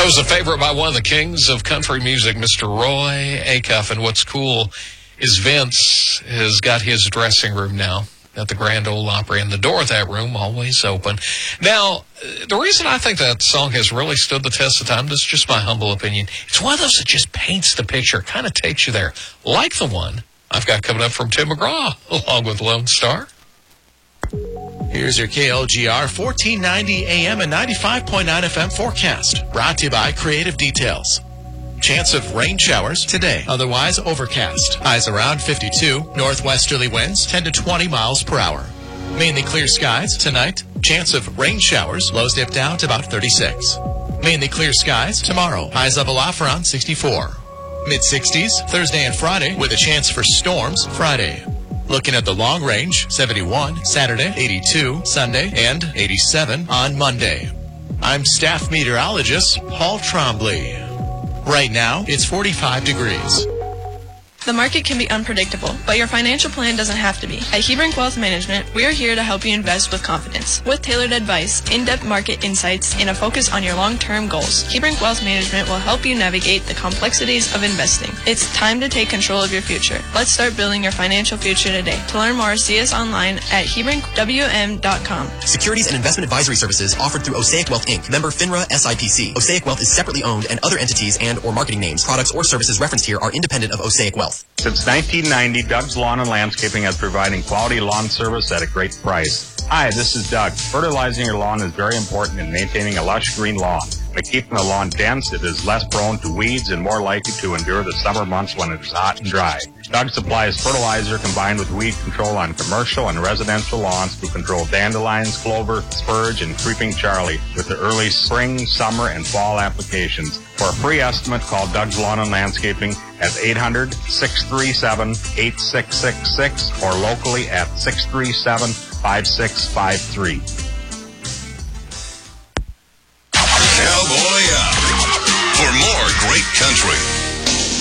was a favorite by one of the kings of country music, Mr. Roy Acuff. And what's cool is Vince has got his dressing room now at the Grand Ole Opry, and the door of that room always open. Now, the reason I think that song has really stood the test of time, this is just my humble opinion, it's one of those that just paints the picture, kind of takes you there, like the one I've got coming up from Tim McGraw, along with Lone Star. Here's your KLGR 1490 AM and 95.9 FM forecast, brought to you by Creative Details. Chance of rain showers today, otherwise overcast. Highs around 52, northwesterly winds 10 to 20 miles per hour. Mainly clear skies tonight, chance of rain showers, lows dip down to about 36. Mainly clear skies tomorrow, highs level off around 64. Mid-60s Thursday and Friday with a chance for storms Friday. Looking at the long range, 71 Saturday, 82 Sunday, and 87 on Monday. I'm staff meteorologist Paul Trombley. Right now, it's 45 degrees. The market can be unpredictable, but your financial plan doesn't have to be. At Hebrink Wealth Management, we are here to help you invest with confidence. With tailored advice, in-depth market insights, and a focus on your long-term goals, Hebrink Wealth Management will help you navigate the complexities of investing. It's time to take control of your future. Let's start building your financial future today. To learn more, see us online at HebrinkWM.com. Securities and investment advisory services offered through Osaic Wealth Inc., member FINRA SIPC. Osaic Wealth is separately owned, and other entities and or marketing names, products, or services referenced here are independent of Osaic Wealth. Since 1990, Doug's Lawn and Landscaping is providing quality lawn service at a great price. Hi, this is Doug. Fertilizing your lawn is very important in maintaining a lush green lawn. By keeping the lawn dense, it is less prone to weeds and more likely to endure the summer months when it is hot and dry. Doug supplies fertilizer combined with weed control on commercial and residential lawns to control dandelions, clover, spurge, and creeping Charlie with the early spring, summer, and fall applications. For a free estimate, call Doug's Lawn and Landscaping at 800-637-8666 or locally at 637-5653. Cowboy up for more great country.